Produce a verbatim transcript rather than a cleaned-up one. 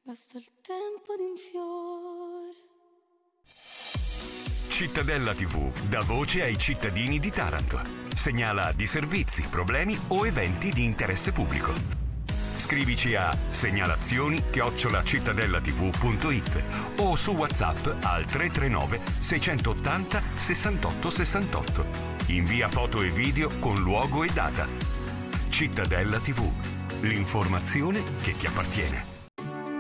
Basta il tempo di un fiore. Cittadella tivù dà voce ai cittadini di Taranto. Segnala disservizi, problemi o eventi di interesse pubblico. Scrivici a segnalazioni chiocciola cittadellativù punto it o su WhatsApp al tre tre nove sei otto zero sessantotto sessantotto. Invia foto e video con luogo e data. Cittadella tivù, l'informazione che ti appartiene.